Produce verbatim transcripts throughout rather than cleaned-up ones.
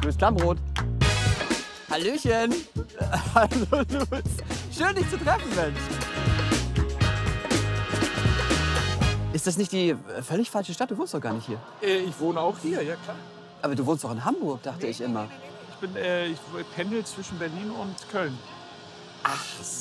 Louis Klamroth. Hallöchen. Hallo Louis. Schön, dich zu treffen, Mensch. Ist das nicht die völlig falsche Stadt? Du wohnst doch gar nicht hier. Äh, ich wohne auch hier, ja klar. Aber du wohnst doch in Hamburg, dachte ich immer. Ich, bin, äh, ich pendel zwischen Berlin und Köln. Ach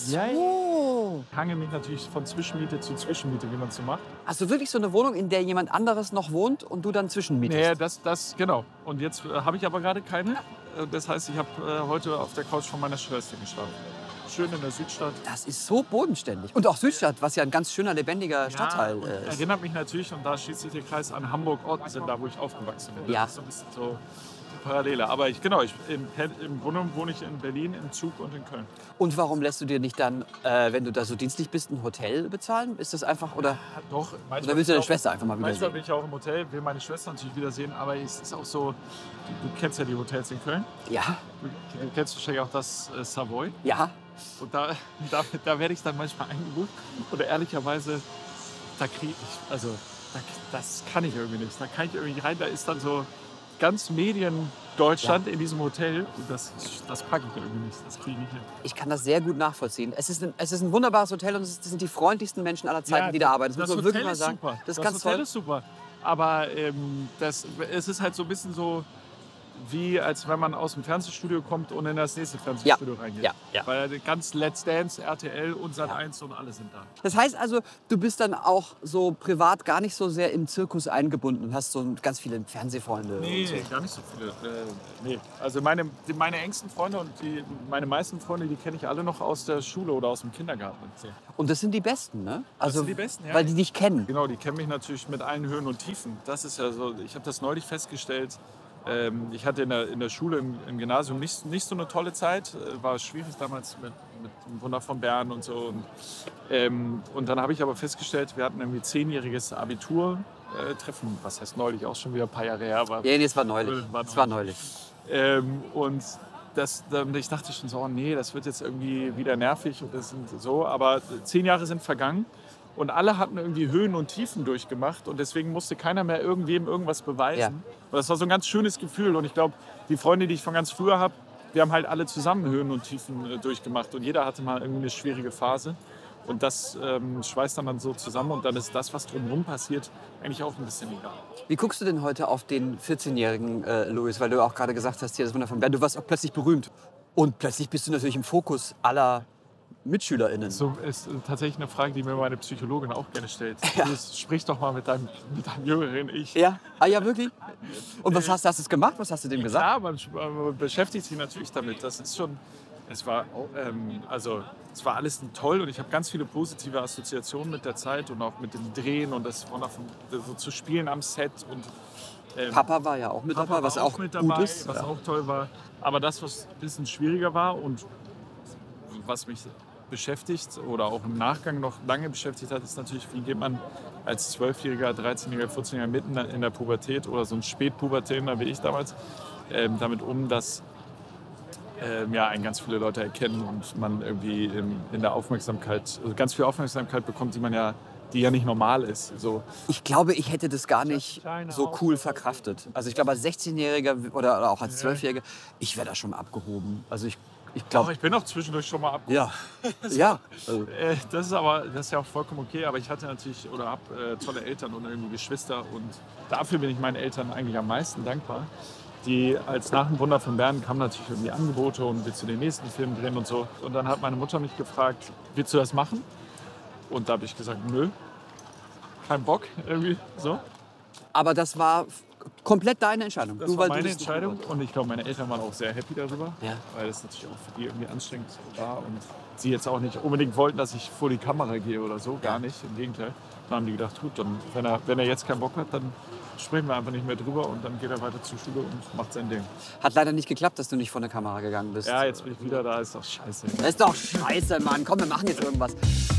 so. Ich hange mich natürlich von Zwischenmiete zu Zwischenmiete, wie man es so macht. Hast du wirklich so eine Wohnung, in der jemand anderes noch wohnt und du dann zwischenmietest? Nee, das, das, genau. Und jetzt äh, habe ich aber gerade keine. Äh, das heißt, ich habe äh, heute auf der Couch von meiner Schwester geschlafen. Schön in der Südstadt. Das ist so bodenständig. Und auch Südstadt, was ja ein ganz schöner, lebendiger Stadtteil ja, ist. Erinnert mich natürlich, und da schließt sich der Kreis an Hamburg-Ottensen, da wo ich aufgewachsen bin. Ja. Das ist so ein bisschen so Parallele. Aber ich, genau, ich, im, im Grunde wohne ich in Berlin, im Zug und in Köln. Und warum lässt du dir nicht dann, äh, wenn du da so dienstlich bist, ein Hotel bezahlen? Ist das einfach, oder? Ja, doch. Oder willst du deine Schwester einfach mal Manchmal wiedersehen? bin ich auch im Hotel, will meine Schwester natürlich wiedersehen, aber es ist auch so, du, du kennst ja die Hotels in Köln. Ja. Du, du kennst wahrscheinlich auch das äh, Savoy. Ja. Und da, da, da werde ich dann manchmal eingebucht. Oder ehrlicherweise, da kriege ich, also da, das kann ich irgendwie nicht. Da kann ich irgendwie rein, da ist dann so ganz Medien Deutschland ja. in diesem Hotel. Das, das packe ich irgendwie nicht, das kriege ich nicht hin. Ich kann das sehr gut nachvollziehen. Es ist ein, es ist ein wunderbares Hotel und es sind die freundlichsten Menschen aller Zeiten, ja, die da arbeiten. Das, das muss man Hotel wirklich mal ist sagen. Super. Das, das ganz Hotel toll. ist super. Aber ähm, das, es ist halt so ein bisschen so, wie als wenn man aus dem Fernsehstudio kommt und in das nächste Fernsehstudio ja. reingeht. Ja. Ja. Weil ganz Let's Dance, R T L und Sat eins ja. und alle sind da. Das heißt also, du bist dann auch so privat gar nicht so sehr im Zirkus eingebunden und hast so ganz viele Fernsehfreunde. Nee, und so. gar nicht so viele. Äh, nee. Also meine, die, meine engsten Freunde und die, meine meisten Freunde, die kenne ich alle noch aus der Schule oder aus dem Kindergarten. So. Und das sind die Besten, ne? Also, das sind die Besten, ja. Weil die dich kennen. Genau, die kennen mich natürlich mit allen Höhen und Tiefen. Das ist ja so, ich habe das neulich festgestellt. Ähm, ich hatte in der, in der Schule, im, im Gymnasium nicht, nicht so eine tolle Zeit. Äh, war schwierig damals mit, mit dem Wunder von Bern und so. Und, ähm, und dann habe ich aber festgestellt, wir hatten irgendwie zehnjähriges Abitur-Treffen. Äh, was heißt neulich, auch schon wieder ein paar Jahre her. Aber, ja, nee, es war neulich. War neulich. Es war neulich. Ähm, und das, ich dachte schon so, oh nee, das wird jetzt irgendwie wieder nervig. Und das sind so. Aber zehn Jahre sind vergangen. Und alle hatten irgendwie Höhen und Tiefen durchgemacht und deswegen musste keiner mehr irgendwem irgendwas beweisen. Ja. Und das war so ein ganz schönes Gefühl. Und ich glaube, die Freunde, die ich von ganz früher habe, wir haben halt alle zusammen Höhen und Tiefen äh, durchgemacht. Und jeder hatte mal irgendwie eine schwierige Phase. Und das ähm, schweißt dann, dann so zusammen. Und dann ist das, was drumherum passiert, eigentlich auch ein bisschen egal. Wie guckst du denn heute auf den vierzehnjährigen äh, Louis? Weil du auch gerade gesagt hast, hier das Wunder von Bern. Du warst auch plötzlich berühmt. Und plötzlich bist du natürlich im Fokus aller MitschülerInnen. So ist tatsächlich eine Frage, die mir meine Psychologin auch gerne stellt. Ja. Sprich doch mal mit deinem, mit deinem jüngeren Ich. Ja? Ah ja, wirklich? Und was hast, hast du es gemacht? Was hast du dem ja, gesagt? Klar, man, man beschäftigt sich natürlich damit. Das ist schon, es war, ähm, also, es war alles toll und ich habe ganz viele positive Assoziationen mit der Zeit und auch mit dem Drehen und das so zu spielen am Set. Und, ähm, Papa war ja auch mit Papa dabei, was war auch mit gut dabei, ist. was Ja. auch toll war. Aber das, was ein bisschen schwieriger war und was mich beschäftigt oder auch im Nachgang noch lange beschäftigt hat, ist natürlich, wie geht man als zwölfjähriger, dreizehnjähriger, vierzehnjähriger mitten in der Pubertät oder so ein Spätpubertäner wie ich damals, ähm, damit um, dass ähm, ja, einen ganz viele Leute erkennen und man irgendwie in, in der Aufmerksamkeit, also ganz viel Aufmerksamkeit bekommt, die man ja, die ja nicht normal ist. So. Ich glaube, ich hätte das gar nicht so cool verkraftet. Also ich glaube, als sechzehnjähriger oder, oder auch als zwölfjähriger, ich wäre da schon abgehoben. Also ich Ich glaube, ich bin auch zwischendurch schon mal abgehoben. Ja, ja. Also. Äh, das ist aber, das ist ja auch vollkommen okay. Aber ich hatte natürlich oder habe äh, tolle Eltern und irgendwie Geschwister und dafür bin ich meinen Eltern eigentlich am meisten dankbar. Die als nach dem Wunder von Bern kamen natürlich irgendwie Angebote und willst du den nächsten Film drehen und so. Und dann hat meine Mutter mich gefragt, willst du das machen? Und da habe ich gesagt, nö, kein Bock irgendwie so. Aber das war komplett deine Entscheidung. Das Nur war weil meine du das Entscheidung und ich glaube, meine Eltern waren auch sehr happy darüber, ja. weil das natürlich auch für die irgendwie anstrengend war und sie jetzt auch nicht unbedingt wollten, dass ich vor die Kamera gehe oder so, gar nicht, im Gegenteil. Dann haben die gedacht, gut, dann, wenn, er, wenn er jetzt keinen Bock hat, dann sprechen wir einfach nicht mehr drüber und dann geht er weiter zur Schule und macht sein Ding. Hat leider nicht geklappt, dass du nicht vor der Kamera gegangen bist. Ja, jetzt bin ich wieder da, ist doch scheiße. Das ist doch scheiße, Mann. Komm, wir machen jetzt irgendwas.